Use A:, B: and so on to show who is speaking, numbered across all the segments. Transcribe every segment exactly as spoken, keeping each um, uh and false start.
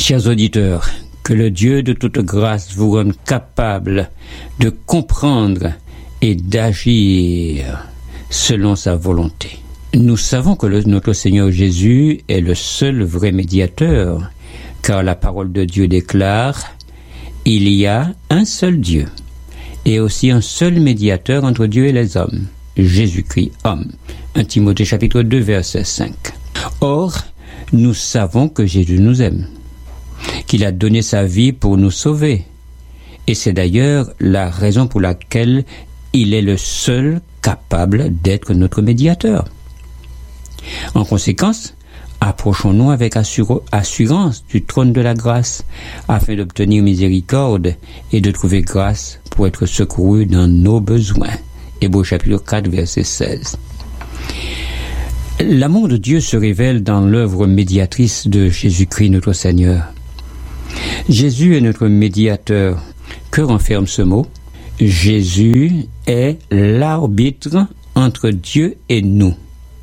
A: Chers auditeurs, que le Dieu de toute grâce vous rende capable de comprendre et d'agir selon sa volonté. Nous savons que le, notre Seigneur Jésus est le seul vrai médiateur, car la parole de Dieu déclare « Il y a un seul Dieu, et aussi un seul médiateur entre Dieu et les hommes, Jésus-Christ, homme. » un Timothée chapitre deux, verset cinq. Or, nous savons que Jésus nous aime, qu'il a donné sa vie pour nous sauver. Et c'est d'ailleurs la raison pour laquelle il est le seul capable d'être notre médiateur. En conséquence, approchons-nous avec assur- assurance du trône de la grâce, afin d'obtenir miséricorde et de trouver grâce pour être secourus dans nos besoins. Hébreux chapitre quatre, verset seize. L'amour de Dieu se révèle dans l'œuvre médiatrice de Jésus-Christ notre Seigneur. Jésus est notre médiateur. Que renferme ce mot? Jésus est l'arbitre entre Dieu et nous.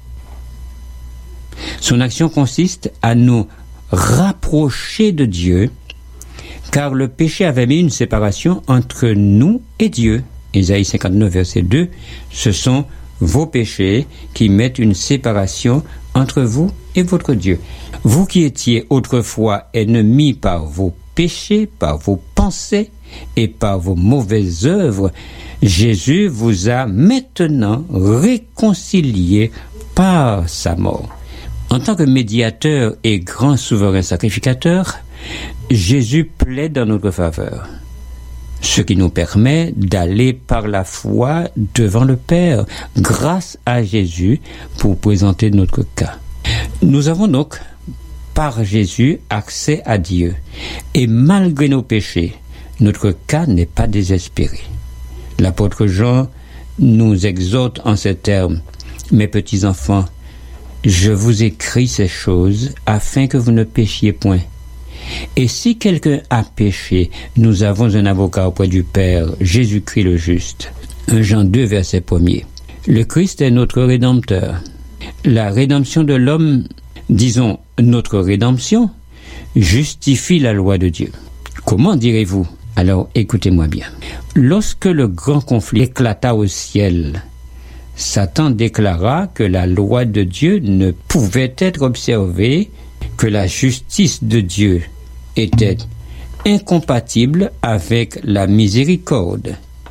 A: Son action consiste à nous rapprocher de Dieu, car le péché avait mis une séparation entre nous et Dieu. Ésaïe cinquante-neuf, verset deux, ce sont vos péchés qui mettent une séparation entre vous et votre Dieu. Vous qui étiez autrefois ennemis par vos péchés, par vos pensées et par vos mauvaises œuvres, Jésus vous a maintenant réconciliés par sa mort. En tant que médiateur et grand souverain sacrificateur, Jésus plaide en notre faveur, ce qui nous permet d'aller par la foi devant le Père, grâce à Jésus, pour présenter notre cas. Nous avons donc, par Jésus, accès à Dieu. Et malgré nos péchés, notre cas n'est pas désespéré. L'apôtre Jean nous exhorte en ces termes: « Mes petits enfants, je vous écris ces choses afin que vous ne péchiez point. Et si quelqu'un a péché, nous avons un avocat auprès du Père, Jésus-Christ le juste. » un Jean deux, verset premier. Le Christ est notre Rédempteur. La rédemption de l'homme, disons notre rédemption, justifie la loi de Dieu. Comment direz-vous? Alors écoutez-moi bien. Lorsque le grand conflit éclata au ciel, Satan déclara que la loi de Dieu ne pouvait être observée, que la justice de Dieu était incompatible avec la miséricorde.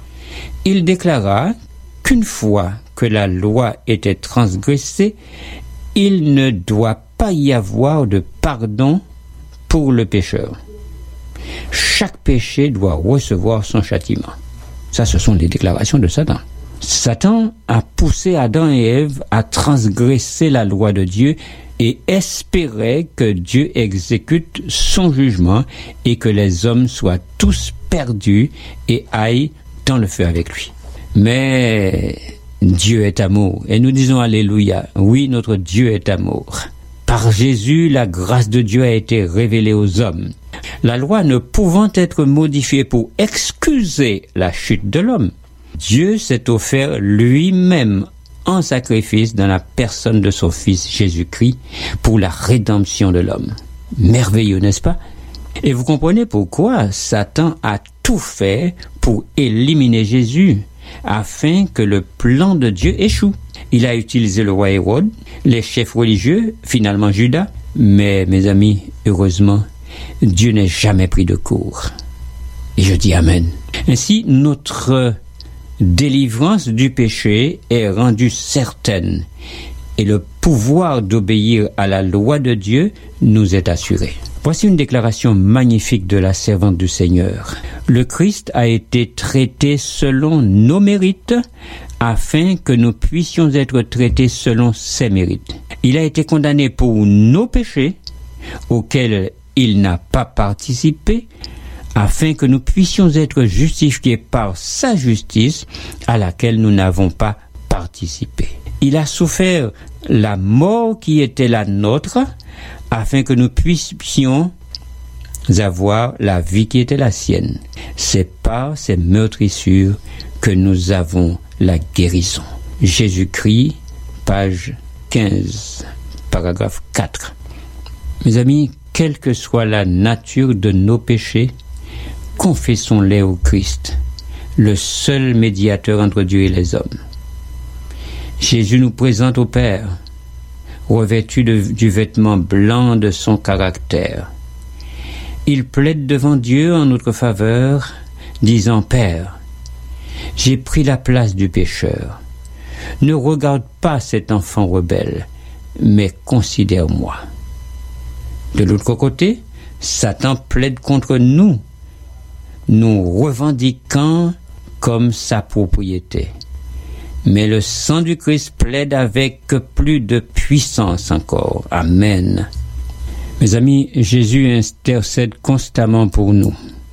A: Il déclara qu'une fois que la loi était transgressée, il ne doit pas y avoir de pardon pour le pécheur. Chaque péché doit recevoir son châtiment. Ça, ce sont les déclarations de Satan. Satan a poussé Adam et Ève à transgresser la loi de Dieu et espérait que Dieu exécute son jugement et que les hommes soient tous perdus et aillent dans le feu avec lui. Mais Dieu est amour, et nous disons Alléluia. Oui, notre Dieu est amour. Par Jésus, la grâce de Dieu a été révélée aux hommes. La loi ne pouvant être modifiée pour excuser la chute de l'homme, Dieu s'est offert lui-même en sacrifice dans la personne de son Fils Jésus-Christ pour la rédemption de l'homme. Merveilleux, n'est-ce pas? Et vous comprenez pourquoi Satan a tout fait pour éliminer Jésus, afin que le plan de Dieu échoue. Il a utilisé le roi Hérode, les chefs religieux, finalement Judas, mais mes amis, heureusement, Dieu n'est jamais pris de court. Et je dis Amen. Ainsi, notre délivrance du péché est rendue certaine et le pouvoir d'obéir à la loi de Dieu nous est assuré. Voici une déclaration magnifique de la servante du Seigneur. Le Christ a été traité selon nos mérites afin que nous puissions être traités selon ses mérites. Il a été condamné pour nos péchés auxquels il n'a pas participé, afin que nous puissions être justifiés par sa justice à laquelle nous n'avons pas participé. Il a souffert la mort qui était la nôtre, afin que nous puissions avoir la vie qui était la sienne. C'est par ces meurtrissures que nous avons la guérison. Jésus-Christ, page quinze, paragraphe quatre. Mes amis, quelle que soit la nature de nos péchés, confessons-les au Christ, le seul médiateur entre Dieu et les hommes. Jésus nous présente au Père, revêtu de, du vêtement blanc de son caractère. Il plaide devant Dieu en notre faveur, disant « Père, j'ai pris la place du pécheur. Ne regarde pas cet enfant rebelle, mais considère-moi. » De l'autre côté, Satan plaide contre nous, nous revendiquant comme sa propriété. Mais le sang du Christ plaide avec plus de puissance encore. Amen. Mes amis, Jésus intercède constamment pour nous.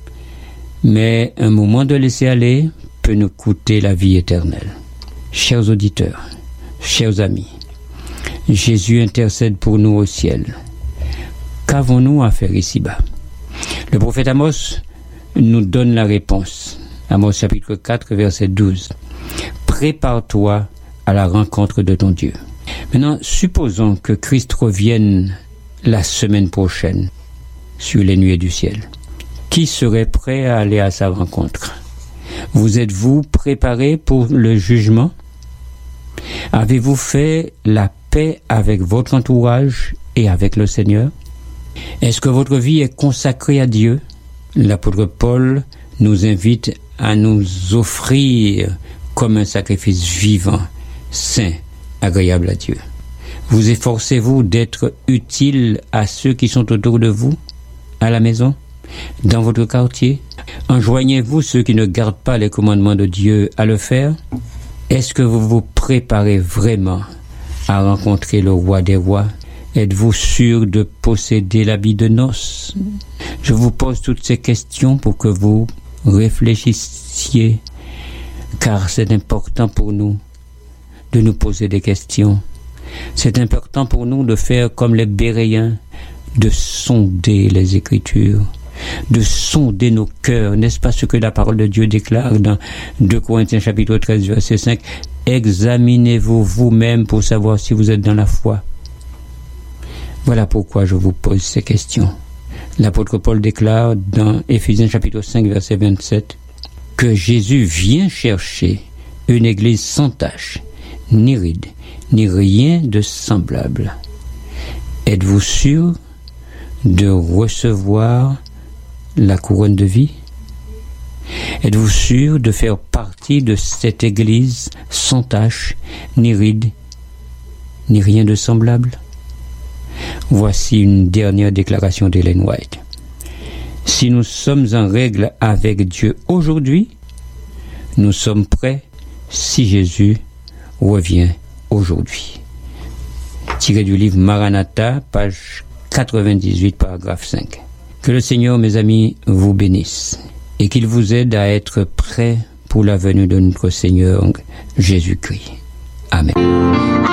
A: Mais un moment de laisser aller peut nous coûter la vie éternelle. Chers auditeurs, chers amis, Jésus intercède pour nous au ciel. Qu'avons-nous à faire ici-bas? Le prophète Amos nous donne la réponse. Amos chapitre quatre, verset douze. Prépare-toi à la rencontre de ton Dieu. Maintenant, supposons que Christ revienne la semaine prochaine sur les nuées du ciel. Qui serait prêt à aller à sa rencontre? Vous êtes-vous préparé pour le jugement? Avez-vous fait la paix avec votre entourage et avec le Seigneur? Est-ce que votre vie est consacrée à Dieu? L'apôtre Paul nous invite à nous offrir comme un sacrifice vivant, saint, agréable à Dieu. Vous efforcez-vous d'être utile à ceux qui sont autour de vous, à la maison, dans votre quartier? Enjoignez-vous ceux qui ne gardent pas les commandements de Dieu à le faire? Est-ce que vous vous préparez vraiment à rencontrer le roi des rois? Êtes-vous sûr de posséder l'habit de noces? Je vous pose toutes ces questions pour que vous réfléchissiez, car c'est important pour nous de nous poser des questions. C'est important pour nous de faire comme les Béréens, de sonder les Écritures, de sonder nos cœurs. N'est-ce pas ce que la parole de Dieu déclare dans deux Corinthiens chapitre treize, verset cinq? Examinez-vous vous-même pour savoir si vous êtes dans la foi. Voilà pourquoi je vous pose ces questions. L'apôtre Paul déclare dans Éphésiens chapitre cinq, verset vingt-sept, que Jésus vient chercher une église sans tache, ni ride, ni rien de semblable. Êtes-vous sûr de recevoir la couronne de vie? Êtes-vous sûr de faire partie de cette église sans tache, ni ride, ni rien de semblable? Voici une dernière déclaration d'Ellen White. Si nous sommes en règle avec Dieu aujourd'hui, nous sommes prêts si Jésus revient aujourd'hui. Tiré du livre Maranatha, page quatre-vingt-dix-huit, paragraphe cinq. Que le Seigneur, mes amis, vous bénisse et qu'il vous aide à être prêts pour la venue de notre Seigneur Jésus-Christ. Amen.